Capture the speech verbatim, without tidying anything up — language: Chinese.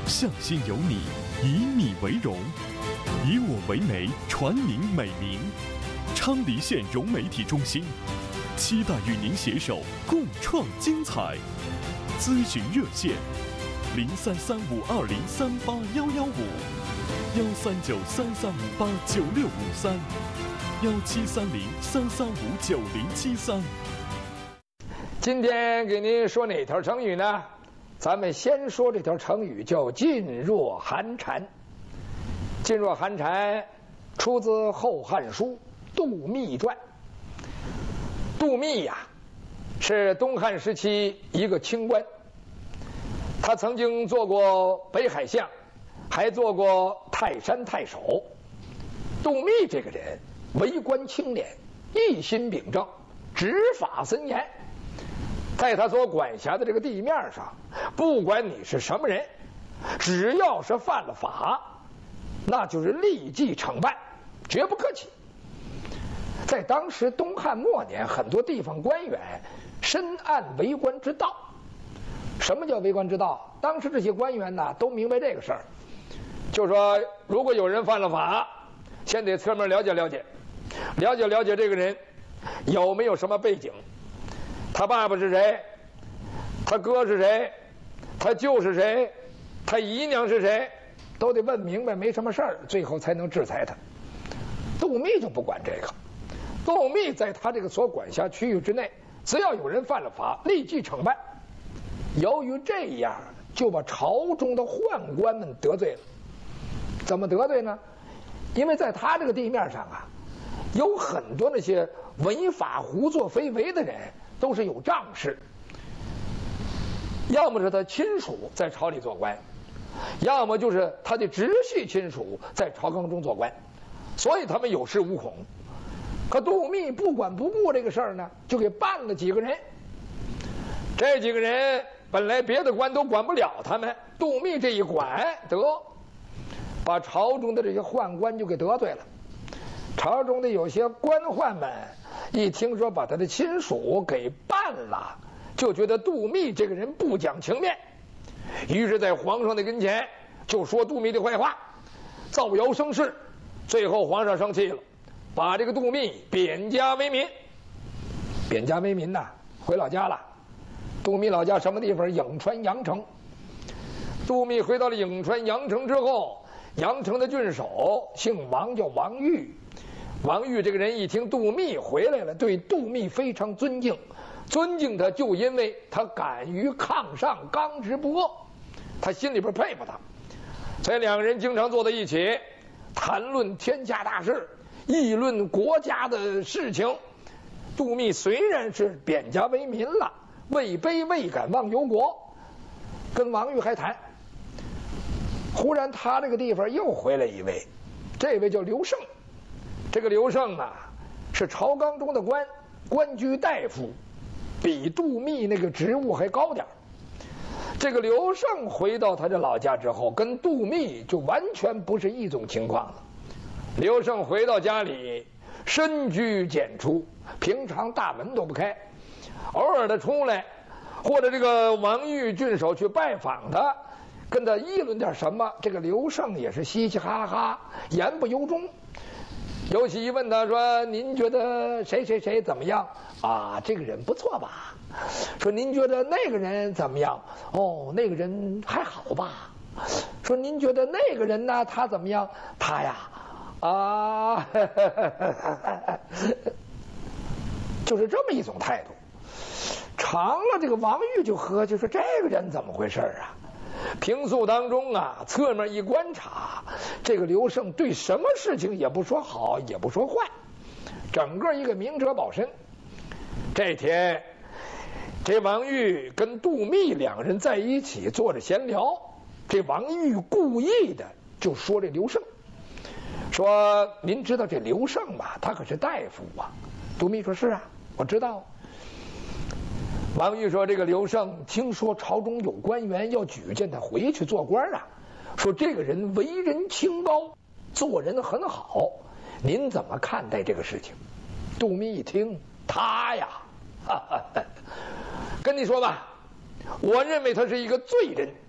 向心有你，以你为荣，以我为媒，传您美名。昌黎县融媒体中心期待与您携手共创精彩。咨询热线：零三三五二零三八幺幺五，幺三九三三五八九六五三，幺七三零三三五九零七三。 今天给您说哪条成语呢？咱们先说这条成语，叫噤若寒蝉。噤若寒蝉出自《后汉书·杜密传》。杜密呀，是东汉时期一个清官，他曾经做过北海相，还做过泰山太守。杜密这个人为官清廉，一心秉政，执法森严。在他所管辖的这个地面上，不管你是什么人，只要是犯了法，那就是立即惩办，绝不客气。在当时东汉末年，很多地方官员深谙为官之道。什么叫为官之道？当时这些官员呢，都明白这个事儿，就说如果有人犯了法，先得侧面了解了解，了解了解这个人有没有什么背景，他爸爸是谁，他哥是谁，他舅是谁，他姨娘是谁，都得问明白，没什么事儿，最后才能制裁他。杜密就不管这个，杜密在他这个所管辖区域之内，只要有人犯了法，立即惩办。由于这样，就把朝中的宦官们得罪了。怎么得罪呢？因为在他这个地面上啊，有很多那些违法胡作非为的人，都是有仗势，要么是他亲属在朝里做官，要么就是他的直系亲属在朝纲中做官，所以他们有恃无恐。可杜密不管不顾这个事儿呢，就给办了几个人。这几个人本来别的官都管不了他们，杜密这一管，得把朝中的这些宦官就给得罪了。朝中的有些官宦们一听说把他的亲属给办了，就觉得杜密这个人不讲情面，于是在皇上的跟前就说杜密的坏话，造谣生事。最后皇上生气了，把这个杜密贬家为民。贬家为民呐，回老家了。杜密老家什么地方？颍川阳城。杜密回到了颍川阳城之后，阳城的郡守姓王，叫王玉。王玉这个人一听杜密回来了，对杜密非常尊敬，尊敬他就因为他敢于抗上，刚直不阿，他心里边佩服他。所以两个人经常坐在一起，谈论天下大事，议论国家的事情。杜密虽然是贬家为民了，位卑未敢忘忧国，跟王玉还谈。忽然他这个地方又回来一位，这位叫刘胜。这个刘胜啊，是朝纲中的官，官居大夫，比杜密那个职务还高点。这个刘胜回到他的老家之后，跟杜密就完全不是一种情况了。刘胜回到家里，深居简出，平常大门都不开，偶尔的出来，或者这个王玉郡守去拜访他，跟他议论点什么，这个刘胜也是嘻嘻哈哈，言不由衷。尤其一问他说：“您觉得谁谁谁怎么样啊？这个人不错吧？说您觉得那个人怎么样？哦，那个人还好吧？说您觉得那个人呢？他怎么样？他呀，啊，就是这么一种态度。长了，这个王玉就喝，就说这个人怎么回事啊？”平素当中啊，侧面一观察，这个刘胜对什么事情也不说好，也不说坏，整个一个明哲保身。这天，这王玉跟杜密两人在一起坐着闲聊，这王玉故意的就说这刘胜，说您知道这刘胜吧？他可是大夫啊。杜密说是啊，我知道。王玉说：“这个刘胜听说朝中有官员要举荐他回去做官啊，说这个人为人清高，做人很好，您怎么看待这个事情？”杜密一听，他呀，哈哈，跟你说吧，我认为他是一个罪人，